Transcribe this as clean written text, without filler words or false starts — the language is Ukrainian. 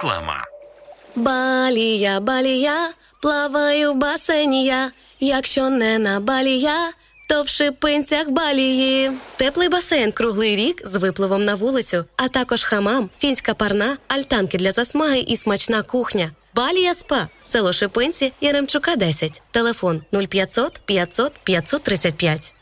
Реклама. Балія, балія, плаваю в басейні я. Якщо не на Балі я, то в Шипинцях Балії. Теплий басейн круглий рік з випливом на вулицю, а також хамам, фінська парна, альтанки для засмаги і смачна кухня. Балія СПА. Село Шипинці, Яремчука, 10. Телефон 0500 500 535.